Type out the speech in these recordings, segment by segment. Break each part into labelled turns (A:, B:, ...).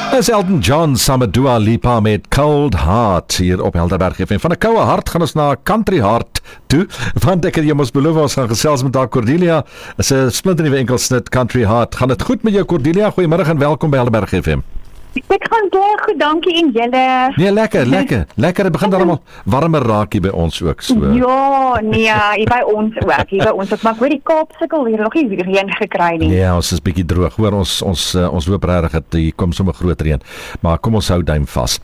A: Is Elton John saam met Dua Lipa met Cold Heart hier op Helderberg FM. Van 'n koue hart gaan ons na 'n country heart toe, want ek het jou mos beloof ons gaan gesels met Cordelia. Is 'n splinternuwe enkelsnit country heart. Gaan dit goed met jou, Cordelia? Goeiemôre en welkom by Helderberg FM.
B: Dit gaan baie goed, dankie en julle.
A: Nee, lekker. Dit begin dan almal warmer raak hier by ons ook so.
B: Ja, nee, hier by ons ook. Maar ek hoor die Kaap sukkel hier nog nie reën gekry nie.
A: Nee, ons is bietjie droog. Hoor ons hoop regtig dat hier kom sommer groot reën. Maar kom ons hou duim vas.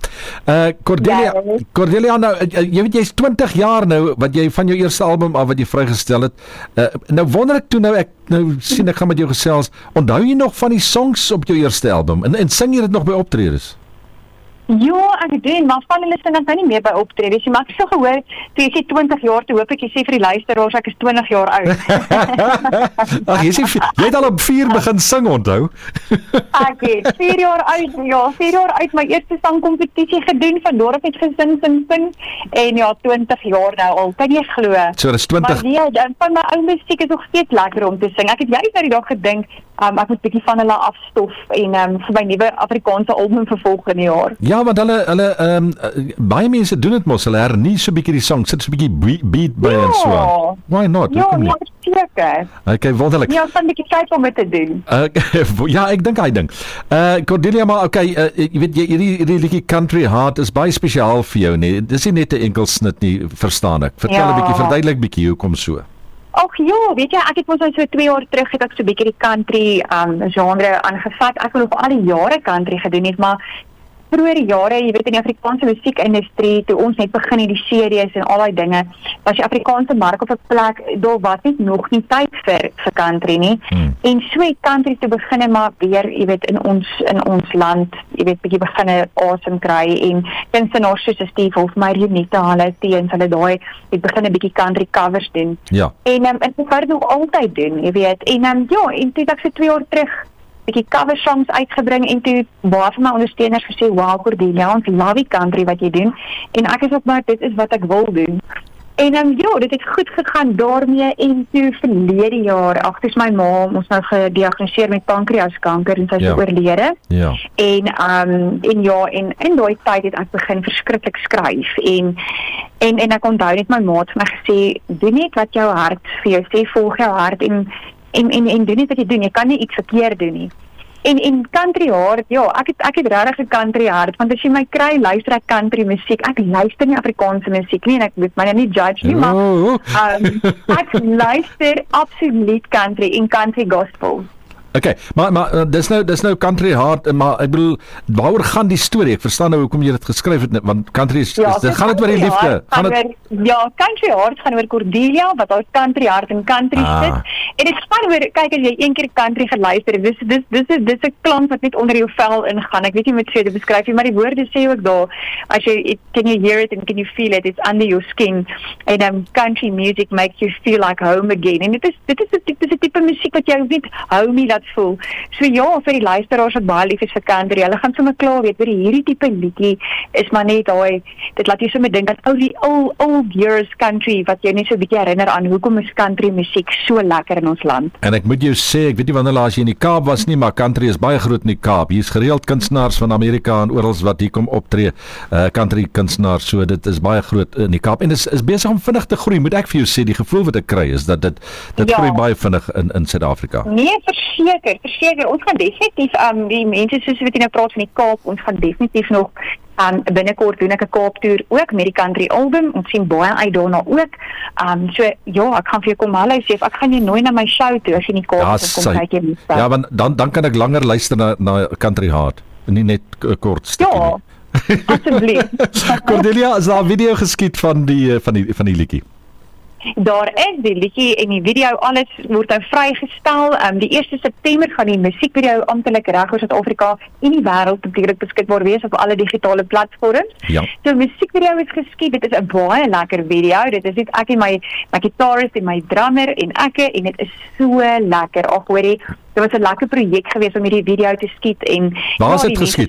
A: Cordelia, nou jy weet jy's 20 jaar nou wat jy van jou eerste album af wat jy vrygestel het. Nou wonder ek toe ek sien ek gaan met jou gesels. Onthou jy nog van die songs op jou eerste album? En sing jy dit nog by optredes?
B: Ja, ek doen, maar van hulle sing ek nou nie meer by optredes. Jy maak so gehoor, toe jy sê 20 jaar, toe hoop ek jy sê vir die luisteraars ek is 20 jaar oud.
A: Ag, jy het al op 4 begin sing, onthou?
B: Ek het 4 jaar oud my eerste sangkompetisie gedoen, van daar af het gesing, en ja, 20 jaar nou al, kan jy glo.
A: So, dis 20...
B: Maar nee, van my ou musiek is nog steeds lekker om te sing. Ek het juist nou die dag gedink, ek moet bietjie van hulle afstof en vir my nuwe Afrikaanse album vir volgende jaar.
A: Ja, want hulle baie mense doen dit mos, hulle hernie so bietjie die sang, sit so bietjie beat by en so. Why not?
B: Ja, seker.
A: Okay, wonderlik.
B: Ja, van bietjie tyd om dit te doen.
A: Ja, ek dink hy ding. Cordelia, maar okay, jy weet hierdie liedjie Country Heart is baie spesiaal vir jou, nee. Dis nie net 'n enkelsnit nie, verstaan ek. Vertel 'n bietjie, verduidelik bietjie hoekom so.
B: Ag ja, weet jy, ek het mos nou so 2 jaar terug het ek so 'n bietjie die country genre aangevat. Ek wil nog al die jare country gedoen het, maar vroeër jare, jy weet in die Afrikaanse musiekindustrie, toe ons net begin in die series en al daai dinge, was die Afrikaanse mark op 'n plek, daar was nog nie tyd vir country nie. En so het country te begin maar weer, jy weet, in ons land, jy weet, bietjie begin asem kry en kunstenaars soos Steve Hofmeyr, Junita, hulle teens, hulle daai het begin 'n bietjie country covers doen.
A: Ja.
B: En ek wou dit nog altyd doen, jy weet. En en toe het ek so 2 jaar terug bietjie cover songs uitgebring en toe baie van my ondersteuners gesê, wow Cordelia, ons love die country wat jy doen, en ek is ook maar, dit is wat ek wil doen. En dit het goed gegaan daarmee, en toe verlede jaar, dis my ma, ons nou gediagnoseer met pankreaskanker en sy is oorlede.
A: Ja.
B: En in daai tyd het ek begin verskriklik skryf, en ek onthou net my ma het vir my gesê, doen net wat jou hart vir jou sê, volg jou hart, en doen net wat jy doen, jy kan nie iets verkeerd doen nie. En country hart, ja, ek het regtig 'n country hart, want as jy my kry, luister ek country musiek, ek luister nie Afrikaanse musiek nie, en ek moet my nie judge nie, maar ek luister absoluut country en country gospel.
A: Okay, maar dis nou country heart, maar ek bedoel, waaroor gaan die storie? Ek verstaan nou hoekom jy dit geskryf het, want country gaan dit oor die liefde.
B: Country heart gaan oor Cordelia wat haar country hart in country sit. En dit gaan oor, kyk as jy een keer country geluister het, dis 'n klank wat net onder jou vel ingaan. Ek weet nie hoe om dit te beskryf nie, maar die woorde sê ook daar, as jy can you hear it and can you feel it, it's under your skin. En country music makes you feel like home again. En dit is 'n tipe musiek wat jou net homey laat voel. So ja, vir die luisteraars wat baie lief is vir country, hulle gaan sommer klaar weet, vir hierdie tipe liedjie is maar net daai, dit laat jy sommer dink aan die old years country, wat jou net so 'n bietjie herinner aan hoekom is country musiek so lekker in ons land.
A: En ek moet jou sê, ek weet nie wanneer laas jy in die Kaap was nie, maar country is baie groot in die Kaap. Hier is gereeld kunstenaars van Amerika en oral wat hier kom optree, country kunstenaars, so dit is baie groot in die Kaap, en is besig om vinnig te groei, moet ek vir jou sê, die gevoel wat ek kry, is dat dit groei baie vinnig in Suid-Afrika.
B: Nee, verseker, ons gaan definitief, die mense soos wat jy nou praat van die Kaap, ons gaan definitief nog, binnekort doen ek 'n Kaaptoer ook, met die country album, ons sien baie uit daarna ook, so ja, ek gaan vir jou kom hallo sê, ek gaan jou nooi na my show toe, as jy in die Kaap kom kyk jy.
A: Ja, want dan kan ek langer luister na country heart, nie net kort stukkie.
B: Ja, asseblief.
A: Cordelia, is daar 'n video geskiet van die liedjie?
B: Daar is die liedjie en die video, alles word nou vrygestel. Die 1 September gaan die musiekvideo amptelik reg oor Suid-Afrika en die wêreld natuurlik beskikbaar wees op alle digitale platforms.
A: Ja.
B: So musiekvideo is geskiet, dit is 'n baie lekker video. Dit is net ek en my gitarist en my drummer en dit is so lekker. Ag hoorie, dit was 'n lekker projek geweest om hierdie video te skiet en
A: waar is dit geskiet?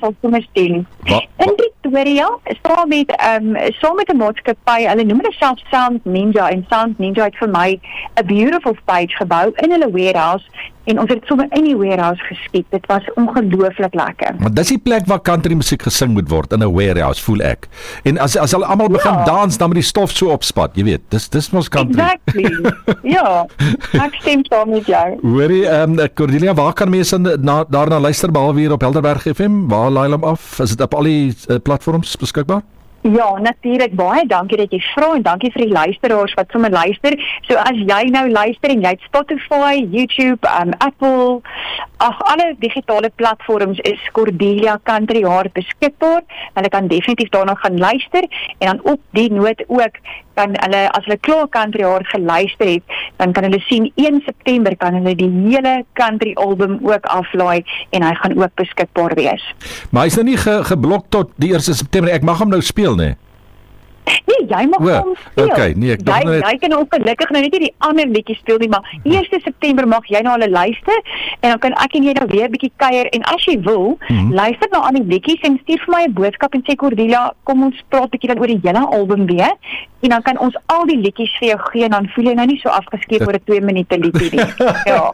B: In Pretoria, saam met 'n maatskappy, hulle noem dit self Sound Ninja, en Sound Ninja het vir my 'n beautiful stage gebou in hulle warehouse en ons het sommer in die warehouse geskiet. Dit was ongelooflik lekker.
A: Maar dis die plek waar country musiek gesing moet word, in 'n warehouse, voel ek. En as hulle almal begin dans, dan moet die stof so opspat, jy weet. Dis mos country.
B: Exactly. Ja, ek stem saam met jou.
A: Hoorie, Cordelia, waar kan mense daarna luister behalwe hier op Helderberg FM? Waar laai hulle hom af? Is dit op al die platforms beskikbaar?
B: Ja, natuurlik. Baie dankie dat jy vra en dankie vir die luisteraars wat sommer luister. So as jy nou luister en jy het Spotify, YouTube, Apple, alle digitale platforms is Cordelia Country Heart beskikbaar. Hulle kan definitief daarna gaan luister en dan op die noot ook kan hulle, as hulle klaar Country Heart geluister het, dan kan hulle sien 1 September kan hulle die hele country album ook aflaai en hy gaan ook beskikbaar wees.
A: Maar hy is nou nie geblok tot die 1 September. Ek mag hom nou speel, nee.
B: Nee, jy mag hom speel.
A: Okay, nee, ek dink net
B: jy kan ook gelukkig nou net nie die ander liedjies speel nie, maar 1 September mag jy nou al luister en dan kan ek en jy nou weer 'n bietjie kuier en as jy wil, luister na al die liedjies en stuur vir my 'n boodskap en sê Cordelia, kom ons praat bietjie dan oor die hele album weer en dan kan ons al die liedjies vir jou gee en dan voel jy nou nie so afgeskeep oor 'n 2 minute liedjie nie. Ja.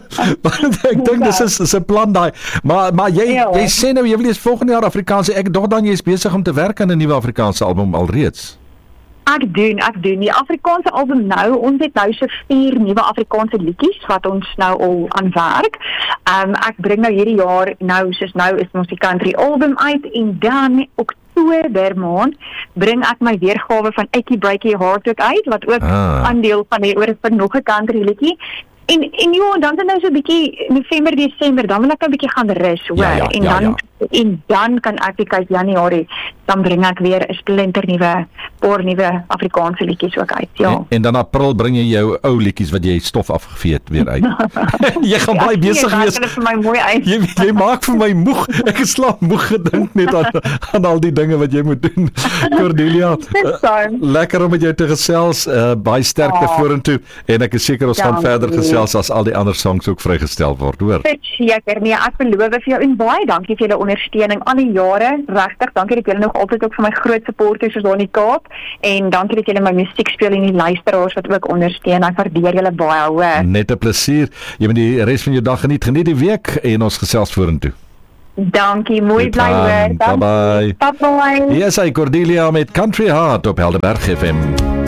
A: Ek dink dis 'n plan daai. Maar jy sê nou jy wil eers volgende jaar Afrikaans. Ek dink dan jy is besig om te werk aan 'n nuwe Afrikaanse album alreeds.
B: Ek doen. Die Afrikaanse album nou, ons het nou so 4 nuwe Afrikaanse liedjies wat ons nou al aan werk. Ek bring nou hierdie jaar, soos nou is ons die country album uit en dan Oktober maand bring ek my weergawe van Ekkie Breakie Heart ook uit, wat ook aandeel van die oor vir nog 'n country liedjie. En dan is nou so 'n bietjie November, Desember, dan wil ek 'n bietjie gaan rus, hoor. En dan kan ek kyk Januarie, dan bring ek weer 'n splinter paar nuwe Afrikaanse liedjies ook uit. Ja.
A: En dan April bring jy jou ou liedjies wat jy stof afgevee het weer uit. Jy gaan baie besig wees.
B: Vir my mooi uit.
A: Jy maak vir my moeg. Ek is slaap moeg gedink net aan al die dinge wat jy moet doen. Cordelia, lekker om met jou te gesels. Baie sterkte vorentoe en ek is seker ons gaan verder gesels as al die ander songs ook vrygestel word, hoor.
B: Verseker, nee, ek beloof vir jou en baie dankie vir julle ondersteuning al die jare. Regtig, dankie dat julle nog altyd ook vir my groot supporters is daar in die Kaap en dankie dat julle my musiek speel en die luisteraars wat ook ondersteun. Ek waardeer julle baie, hoor.
A: Net 'n plesier. Jy moet die res van jou dag geniet die week en ons gesels vorentoe.
B: Dankie, mooi bly hoor.
A: Bye bye.
B: Bye bye.
A: Hier is Cordelia met Country Heart op Helderberg FM.